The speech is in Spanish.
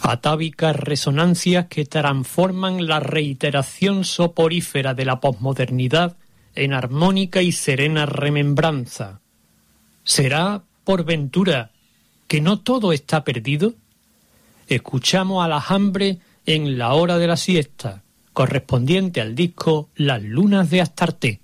Atávicas resonancias que transforman la reiteración soporífera de la posmodernidad en armónica y serena remembranza. ¿Será, por ventura, que no todo está perdido? Escuchamos a la Hambre en La hora de la siesta, correspondiente al disco Las lunas de Astarté.